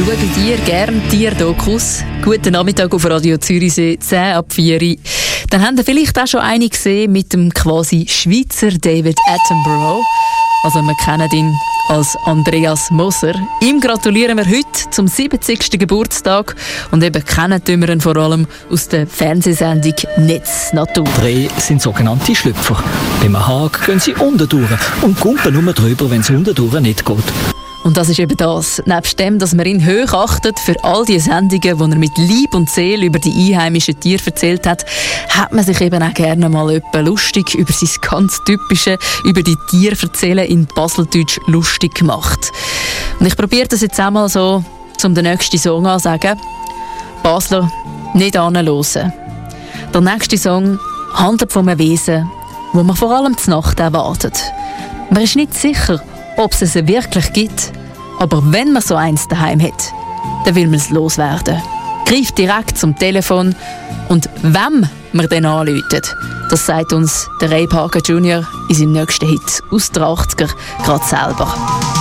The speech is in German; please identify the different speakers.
Speaker 1: Schaut ihr gerne Tierdokus? Guten Nachmittag auf Radio Zürichsee, 10 ab 4 Uhr. Dann habt ihr vielleicht auch schon eine gesehen mit dem quasi Schweizer David Attenborough. Also wir kennen ihn als Andreas Moser. Ihm gratulieren wir heute zum 70. Geburtstag und eben kennen wir ihn vor allem aus der Fernsehsendung Netz Natur.
Speaker 2: Rehe sind sogenannte Schlüpfer. Beim Hag gehen sie unten durch und kumpen nur drüber, wenn es unten durch nicht geht.
Speaker 1: Und das ist eben das. Nebst dem, dass man ihn hoch achtet für all die Sendungen, die er mit Leib und Seele über die einheimischen Tiere erzählt hat, hat man sich eben auch gerne mal etwa lustig über sein ganz typische, über die Tiere erzählen in Baseldeutsch lustig gemacht. Und ich probiere das jetzt einmal so, um den nächsten Song anzusagen. Basler, nicht anhören. Der nächste Song handelt von einem Wesen, das man vor allem zur Nacht erwartet. Man ist nicht sicher, ob es wirklich gibt. Aber wenn man so eins daheim hat, dann will man es loswerden. Greift direkt zum Telefon und wem man dann anruft, das sagt uns der Ray Parker Jr. in seinem nächsten Hit aus den 80er gerade selber.